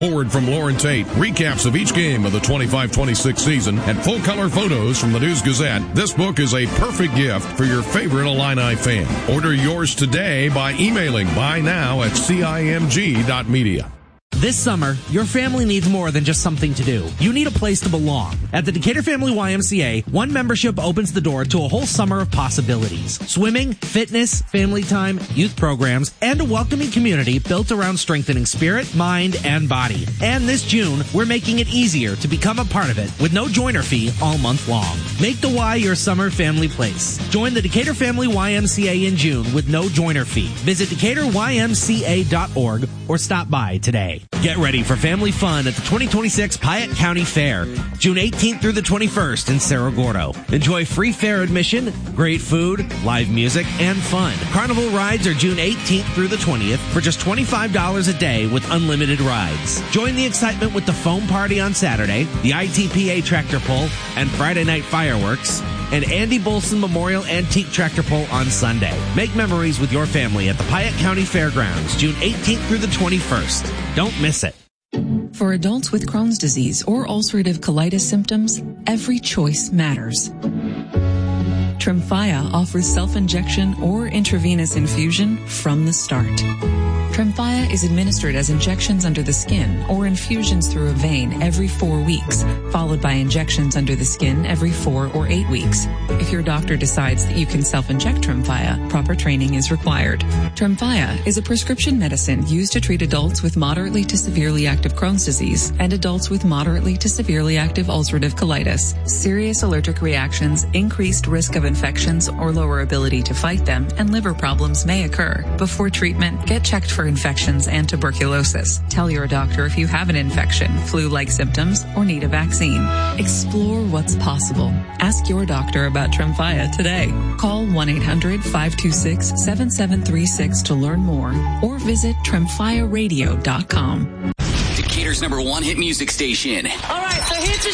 Forward from Lauren Tate, recaps of each game of the 25-26 season, and full-color photos from the News-Gazette. This book is a perfect gift for your favorite Illini fan. Order yours today by emailing buynow@cimg.media. This summer, your family needs more than just something to do. You need a place to belong. At the Decatur Family YMCA, one membership opens the door to a whole summer of possibilities. Swimming, fitness, family time, youth programs, and a welcoming community built around strengthening spirit, mind, and body. And this June, we're making it easier to become a part of it with no joiner fee all month long. Make the Y your summer family place. Join the Decatur Family YMCA in June with no joiner fee. Visit DecaturYMCA.org or stop by today. Get ready for family fun at the 2026 Piatt County Fair, June 18th through the 21st in Cerro Gordo. Enjoy free fair admission, great food, live music, and fun. Carnival rides are June 18th through the 20th for just $25 a day with unlimited rides. Join the excitement with the foam party on Saturday, the ITPA tractor pull, and Friday night fireworks, and Andy Bolson Memorial Antique Tractor Pull on Sunday. Make memories with your family at the Piatt County Fairgrounds, June 18th through the 21st. Don't miss it. For adults with Crohn's disease or ulcerative colitis symptoms, every choice matters. Tremfya offers self-injection or intravenous infusion from the start. Tremfya is administered as injections under the skin or infusions through a vein every 4 weeks, followed by injections under the skin every 4 or 8 weeks. If your doctor decides that you can self-inject Tremfya, proper training is required. Tremfya is a prescription medicine used to treat adults with moderately to severely active Crohn's disease and adults with moderately to severely active ulcerative colitis. Serious allergic reactions, increased risk of infections or lower ability to fight them, and liver problems may occur. Before treatment, get checked for infections and tuberculosis. Tell your doctor if you have an infection, flu-like symptoms, or need a vaccine. Explore what's possible. Ask your doctor about Tremfya today. Call 1-800-526-7736 to learn more or visit TremfyaRadio.com. Decatur's #1 hit music station. All right, so here's